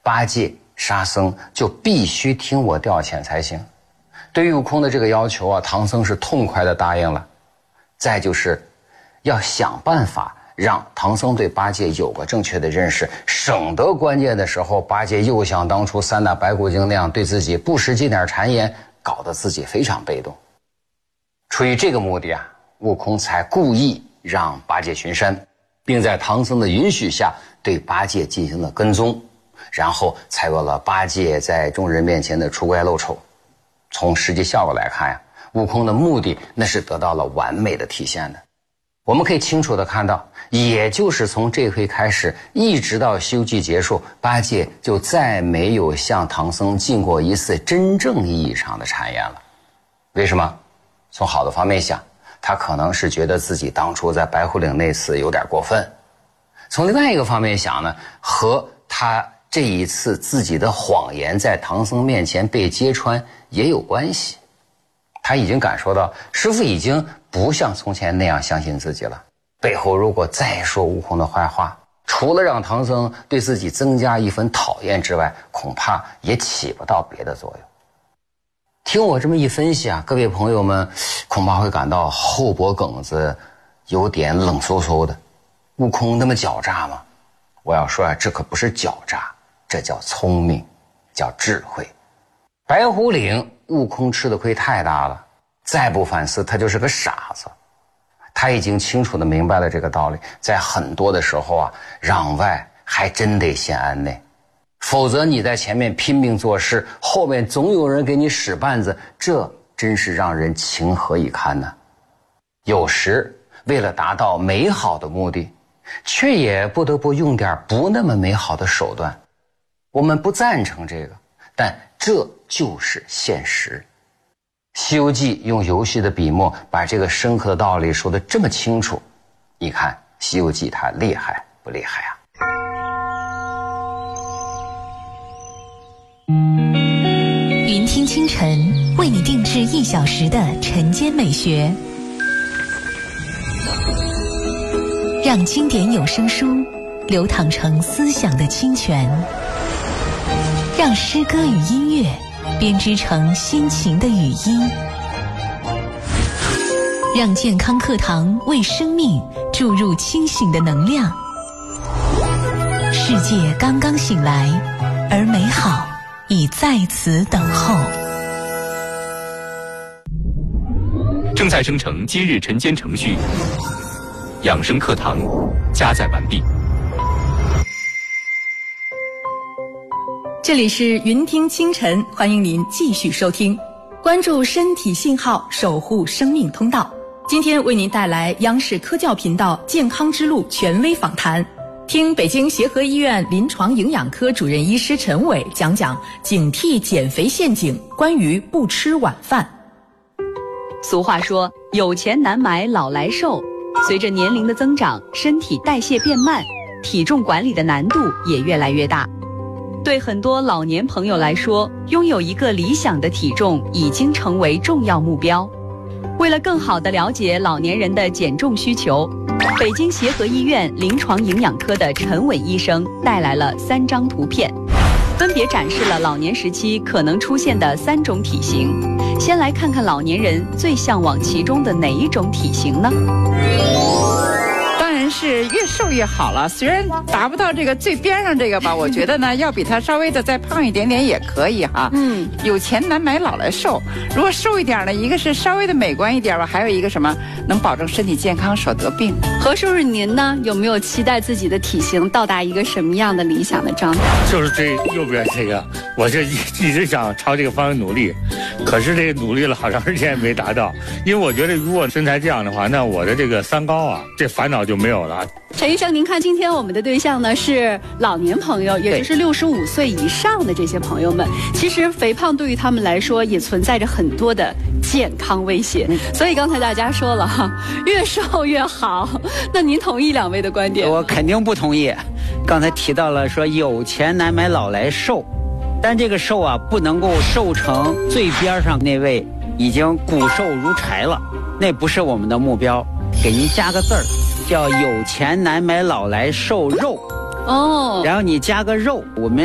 八戒、沙僧就必须听我调遣才行。对于悟空的这个要求啊，唐僧是痛快地答应了。再就是要想办法让唐僧对八戒有个正确的认识，省得关键的时候八戒又像当初三打白骨精那样对自己不识进点谗言，搞得自己非常被动。出于这个目的啊，悟空才故意让八戒巡山，并在唐僧的允许下对八戒进行了跟踪，然后才有了八戒在众人面前的出怪露丑。从实际效果来看呀，悟空的目的那是得到了完美的体现的。我们可以清楚地看到，也就是从这回开始，一直到《西游记》结束，八戒就再没有向唐僧进过一次真正意义上的谗言了。为什么？从好的方面想，他可能是觉得自己当初在白虎岭那次有点过分。从另外一个方面想呢，和他这一次自己的谎言在唐僧面前被揭穿也有关系。他已经感受到师父已经不像从前那样相信自己了，背后如果再说悟空的坏话，除了让唐僧对自己增加一分讨厌之外，恐怕也起不到别的作用。听我这么一分析啊，各位朋友们恐怕会感到后脖梗子有点冷飕飕的。悟空那么狡诈吗？我要说啊，这可不是狡诈，这叫聪明，叫智慧。白虎岭悟空吃的亏太大了，再不反思他就是个傻子。他已经清楚地明白了这个道理，在很多的时候啊，攘外还真得先安内，否则你在前面拼命做事，后面总有人给你使绊子，这真是让人情何以堪呢？有时为了达到美好的目的，却也不得不用点不那么美好的手段。我们不赞成这个，但这就是现实。《西游记》用游戏的笔墨把这个深刻的道理说得这么清楚，你看《西游记》它厉害不厉害啊？ 云听清晨为你定制1小时的晨间美学，让经典有声书流淌成思想的清泉，让诗歌与音乐编织成心情的语音，让健康课堂为生命注入清醒的能量。世界刚刚醒来，而美好已在此等候。 正在生成今日晨间程序，养生课堂加载完毕。 这里是云听清晨，欢迎您继续收听，关注身体信号，守护生命通道。今天为您带来央视科教频道健康之路权威访谈，听北京协和医院临床营养科主任医师陈伟讲讲警惕减肥陷阱，关于不吃晚饭。 俗话说，有钱难买老来瘦，随着年龄的增长，身体代谢变慢，体重管理的难度也越来越大。对很多老年朋友来说，拥有一个理想的体重已经成为重要目标。为了更好地了解老年人的减重需求，北京协和医院临床营养科的陈伟医生带来了3张图片，分别展示了老年时期可能出现的3种体型。先来看看老年人最向往其中的哪一种体型呢？ 当然是越瘦越好了，虽然达不到这个最边上这个吧，我觉得呢，要比他稍微的再胖一点点也可以哈。有钱难买老来瘦，如果瘦一点呢，一个是稍微的美观一点吧，还有一个什么能保证身体健康，少得病。 何叔叔您呢，有没有期待自己的体型到达一个什么样的理想的状态？ 就是这右边这个，我这一直想朝这个方向努力，可是这个努力了好长时间也没达到，因为我觉得如果身材这样的话，那我的这个三高啊，这烦恼就没有了。 陈医生，您看今天我们的对象呢是老年朋友，也就是65岁以上的这些朋友们。其实肥胖对于他们来说也存在着很多的健康威胁，所以刚才大家说了哈，越瘦越好。那您同意2位的观点？ 我肯定不同意。刚才提到了说有钱难买老来瘦，但这个瘦啊不能够瘦成最边上那位已经骨瘦如柴了，那不是我们的目标。给您加个字儿，叫有钱难买老来瘦肉。然后你加个肉，我们